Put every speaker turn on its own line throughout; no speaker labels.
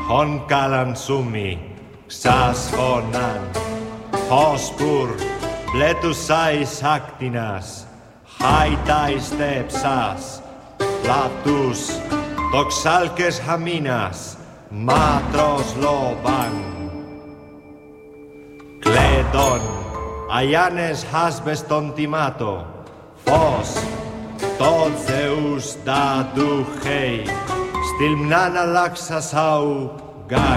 hon kalan sumi, xas honan, hospur, bletusais actinas, haitais tepsas, latus, toxalques haminas, matros loban. Cledon, ayanes hasbeston timato, fos, tot Zeus da duhei, stilmnana laxasau gan.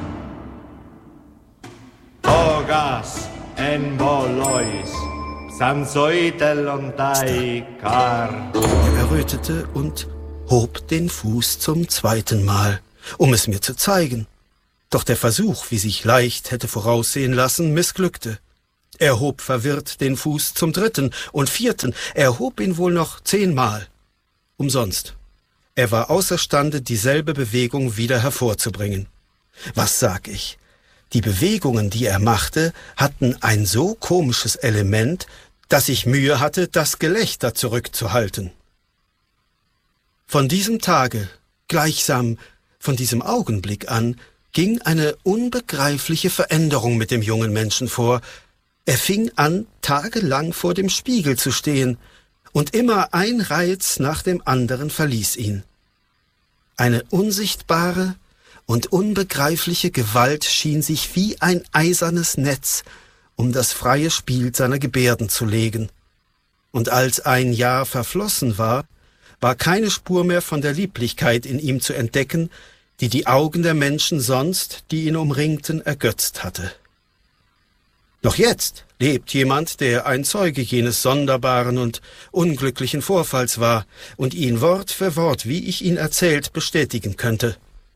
Togas en bolois, sansoitelontai kar.
Er errötete und hob den Fuß zum zweiten Mal, um es mir zu zeigen. Doch der Versuch, wie sich leicht hätte voraussehen lassen, missglückte. Er hob verwirrt den Fuß zum dritten und vierten. Er hob ihn wohl noch 10-mal. Umsonst. Er war außerstande, dieselbe Bewegung wieder hervorzubringen. Was sag ich? Die Bewegungen, die er machte, hatten ein so komisches Element, dass ich Mühe hatte, das Gelächter zurückzuhalten. Von diesem Tage, gleichsam von diesem Augenblick an, ging eine unbegreifliche Veränderung mit dem jungen Menschen vor. Er fing an, tagelang vor dem Spiegel zu stehen, und immer ein Reiz nach dem anderen verließ ihn. Eine unsichtbare und unbegreifliche Gewalt schien sich wie ein eisernes Netz um das freie Spiel seiner Gebärden zu legen. Und als ein Jahr verflossen war, war keine Spur mehr von der Lieblichkeit in ihm zu entdecken, die die Augen der Menschen sonst, die ihn umringten, ergötzt hatte. Doch jetzt lebt jemand, der ein Zeuge jenes sonderbaren und unglücklichen Vorfalls war und ihn Wort für Wort, wie ich ihn erzählt, bestätigen könnte.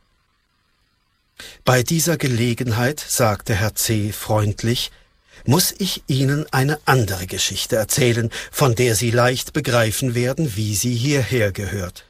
Bei dieser Gelegenheit, sagte Herr C. freundlich, muss ich Ihnen eine andere Geschichte erzählen, von der Sie leicht begreifen werden, wie sie hierher gehört.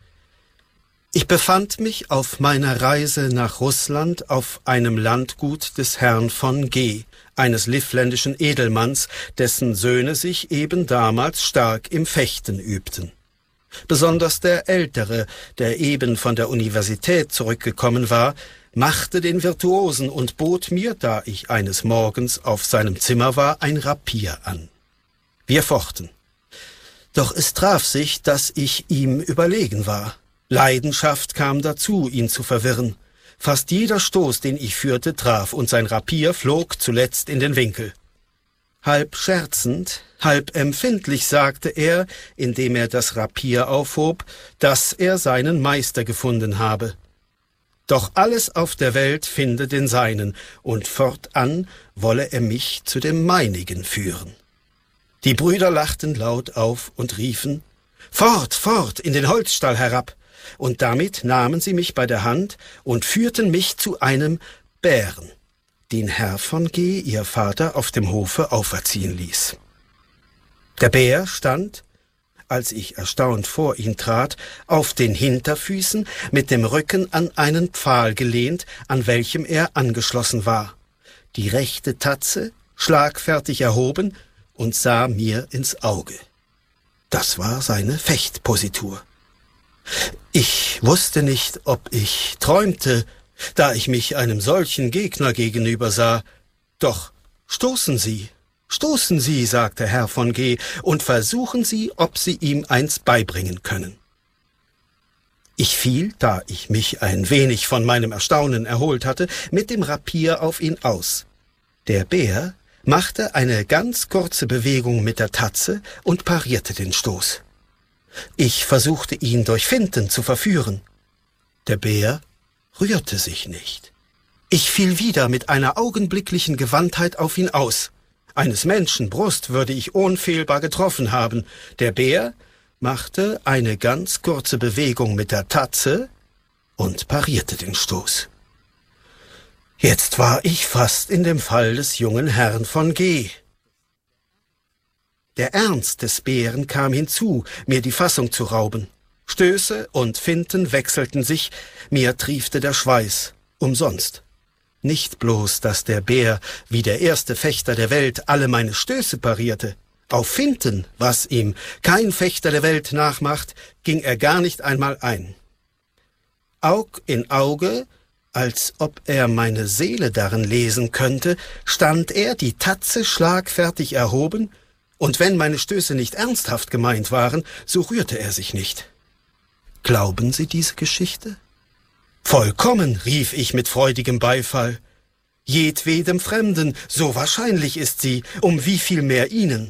Ich befand mich auf meiner Reise nach Russland auf einem Landgut des Herrn von G., eines livländischen Edelmanns, dessen Söhne sich eben damals stark im Fechten übten. Besonders der Ältere, der eben von der Universität zurückgekommen war, machte den Virtuosen und bot mir, da ich eines Morgens auf seinem Zimmer war, ein Rapier an. Wir fochten. Doch es traf sich, dass ich ihm überlegen war. Leidenschaft kam dazu, ihn zu verwirren. Fast jeder Stoß, den ich führte, traf, und sein Rapier flog zuletzt in den Winkel. Halb scherzend, halb empfindlich sagte er, indem er das Rapier aufhob, dass er seinen Meister gefunden habe. Doch alles auf der Welt finde den seinen, und fortan wolle er mich zu dem meinigen führen. Die Brüder lachten laut auf und riefen, »Fort, fort, in den Holzstall herab!« Und damit nahmen sie mich bei der Hand und führten mich zu einem Bären, den Herr von G., ihr Vater, auf dem Hofe auferziehen ließ. Der Bär stand, als ich erstaunt vor ihn trat, auf den Hinterfüßen, mit dem Rücken an einen Pfahl gelehnt, an welchem er angeschlossen war, die rechte Tatze schlagfertig erhoben und sah mir ins Auge. Das war seine Fechtpositur. Ich wusste nicht, ob ich träumte, da ich mich einem solchen Gegner gegenüber sah. Doch stoßen Sie, sagte Herr von G., und versuchen Sie, ob Sie ihm eins beibringen können. Ich fiel, da ich mich ein wenig von meinem Erstaunen erholt hatte, mit dem Rapier auf ihn aus. Der Bär machte eine ganz kurze Bewegung mit der Tatze und parierte den Stoß. Ich versuchte, ihn durch Finten zu verführen. Der Bär rührte sich nicht. Ich fiel wieder mit einer augenblicklichen Gewandtheit auf ihn aus. Eines Menschen Brust würde ich unfehlbar getroffen haben. Der Bär machte eine ganz kurze Bewegung mit der Tatze und parierte den Stoß. Jetzt war ich fast in dem Fall des jungen Herrn von G. Der Ernst des Bären kam hinzu, mir die Fassung zu rauben. Stöße und Finten wechselten sich, mir triefte der Schweiß, umsonst. Nicht bloß, dass der Bär, wie der erste Fechter der Welt, alle meine Stöße parierte. Auf Finten, was ihm kein Fechter der Welt nachmacht, ging er gar nicht einmal ein. Aug in Auge, Als ob er meine Seele darin lesen könnte, stand er, die Tatze schlagfertig erhoben, und wenn meine Stöße nicht ernsthaft gemeint waren, so rührte er sich nicht. Glauben Sie diese Geschichte? Vollkommen, rief ich mit freudigem Beifall. Jedwedem Fremden, so wahrscheinlich ist sie, um wie viel mehr Ihnen.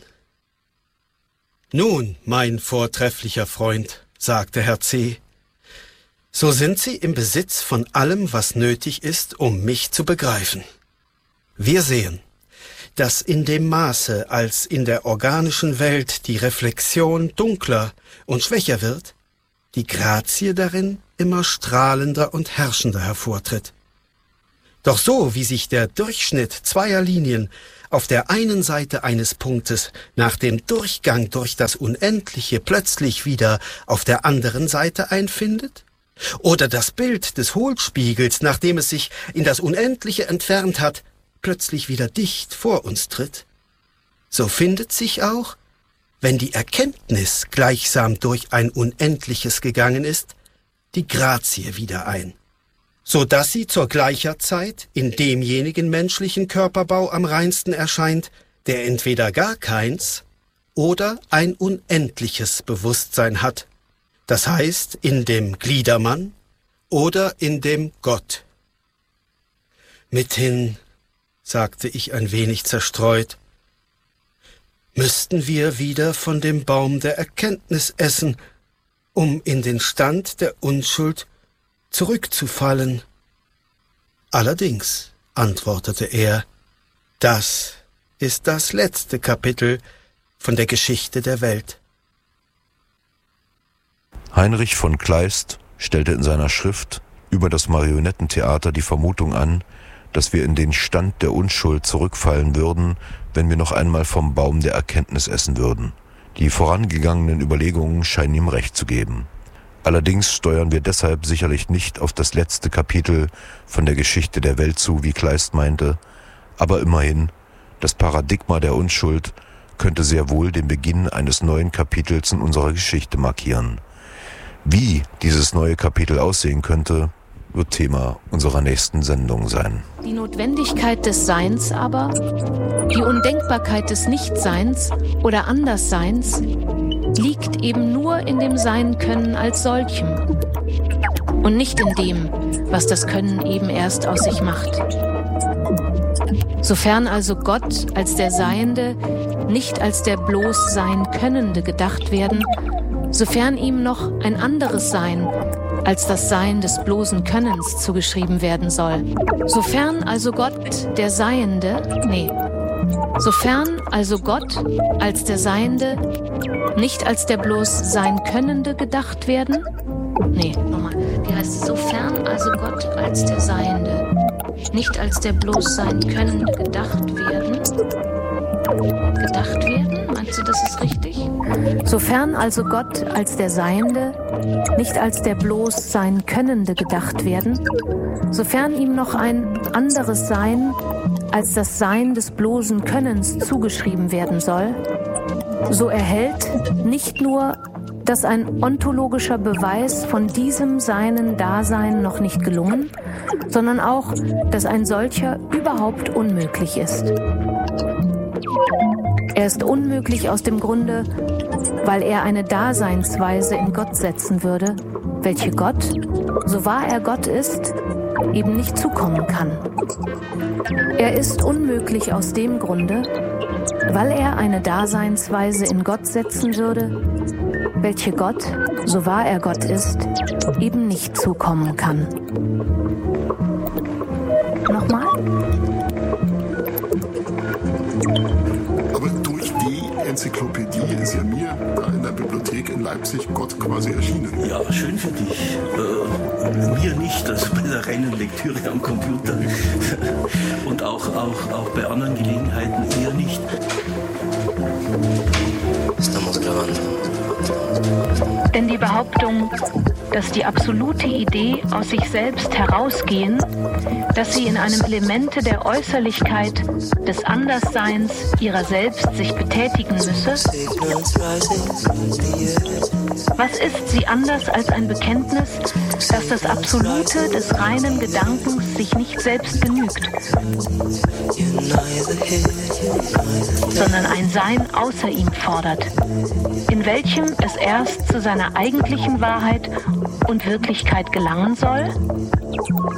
Nun, mein vortrefflicher Freund, sagte Herr C., so sind Sie im Besitz von allem, was nötig ist, um mich zu begreifen. Wir sehen, dass in dem Maße, als in der organischen Welt die Reflexion dunkler und schwächer wird, die Grazie darin immer strahlender und herrschender hervortritt. Doch so, wie sich der Durchschnitt zweier Linien auf der einen Seite eines Punktes nach dem Durchgang durch das Unendliche plötzlich wieder auf der anderen Seite einfindet, oder das Bild des Hohlspiegels, nachdem es sich in das Unendliche entfernt hat, plötzlich wieder dicht vor uns tritt, so findet sich auch, wenn die Erkenntnis gleichsam durch ein Unendliches gegangen ist, die Grazie wieder ein, so dass sie zur gleicher Zeit in demjenigen menschlichen Körperbau am reinsten erscheint, der entweder gar keins oder ein unendliches Bewusstsein hat, das heißt in dem Gliedermann oder in dem Gott. Mithin, sagte ich ein wenig zerstreut, müssten wir wieder von dem Baum der Erkenntnis essen, um in den Stand der Unschuld zurückzufallen. Allerdings, antwortete er, das ist das letzte Kapitel von der Geschichte der Welt.
Heinrich von Kleist stellte in seiner Schrift über das Marionettentheater die Vermutung an, dass wir in den Stand der Unschuld zurückfallen würden, wenn wir noch einmal vom Baum der Erkenntnis essen würden. Die vorangegangenen Überlegungen scheinen ihm recht zu geben. Allerdings steuern wir deshalb sicherlich nicht auf das letzte Kapitel von der Geschichte der Welt zu, wie Kleist meinte, aber immerhin, das Paradigma der Unschuld könnte sehr wohl den Beginn eines neuen Kapitels in unserer Geschichte markieren. Wie dieses neue Kapitel aussehen könnte, wird Thema unserer nächsten Sendung sein.
Die Notwendigkeit des Seins aber, die Undenkbarkeit des Nichtseins oder Andersseins, liegt eben nur in dem Sein-Können als solchem und nicht in dem, was das Können eben erst aus sich macht. Sofern also Gott als der Seiende nicht als der bloß Sein-Könnende gedacht werden, sofern ihm noch ein anderes Sein als das Sein des bloßen Könnens zugeschrieben werden soll. Sofern also Gott der Seiende, sofern also Gott als der Seiende nicht als der bloß Sein-Könnende gedacht werden, wie heißt es? Sofern also Gott als der Seiende nicht als der bloß Sein-Könnende gedacht werden? Meinst du, das ist richtig? Sofern also Gott als der Seiende nicht als der bloß Sein-Könnende gedacht werden, sofern ihm noch ein anderes Sein als das Sein des bloßen Könnens zugeschrieben werden soll, so erhält nicht nur, dass ein ontologischer Beweis von diesem seinen Dasein noch nicht gelungen, sondern auch, dass ein solcher überhaupt unmöglich ist. Er ist unmöglich aus dem Grunde, weil er eine Daseinsweise in Gott setzen würde, welche Gott, so wahr er Gott ist, eben nicht zukommen kann. Er ist unmöglich aus dem Grunde, weil er eine Daseinsweise in Gott setzen würde, welche Gott, so wahr er Gott ist, eben nicht zukommen kann. Nochmal?
Aber durch die Enzyklopädie ist ja mir da in der Bibliothek in Leipzig Gott quasi erschienen.
Ja, schön für dich. Mir nicht, also bei der reinen Lektüre am Computer. Und auch bei anderen Gelegenheiten eher nicht.
Estamos grabando.
Denn die Behauptung, dass die absolute Idee aus sich selbst herausgehen, dass sie in einem Elemente der Äußerlichkeit des Andersseins ihrer selbst sich betätigen müsse, Was ist sie anders als ein Bekenntnis, dass das Absolute des reinen Gedankens sich nicht selbst genügt, sondern ein Sein außer ihm fordert, in welchem es erst zu seiner eigentlichen Wahrheit und Wirklichkeit gelangen soll?